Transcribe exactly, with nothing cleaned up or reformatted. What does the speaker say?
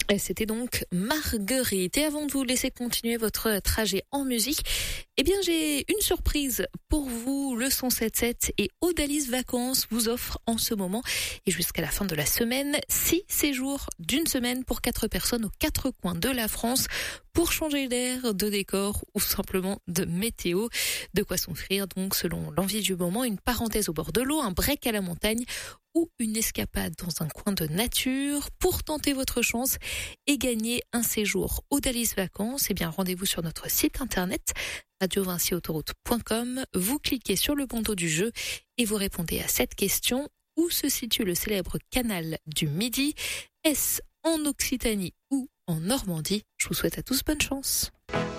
Et c'était donc Marguerite. Et avant de vous laisser continuer votre trajet en musique, eh bien j'ai une surprise pour vous. Le cent soixante-dix-sept et Odalis Vacances vous offrent en ce moment et jusqu'à la fin de la semaine six séjours d'une semaine pour quatre personnes aux quatre coins de la France pour changer d'air, de décor ou simplement de météo. De quoi s'offrir donc selon l'envie du moment, une parenthèse au bord de l'eau, un break à la montagne ou une escapade dans un coin de nature. Pour tenter votre chance et gagner un séjour Odalis Vacances, eh bien rendez-vous sur notre site internet radio vinci autoroute point com. Vous cliquez sur le bandeau du jeu et vous répondez à cette question: où se situe le célèbre canal du Midi? Est-ce en Occitanie ou en Normandie? Je vous souhaite à tous bonne chance.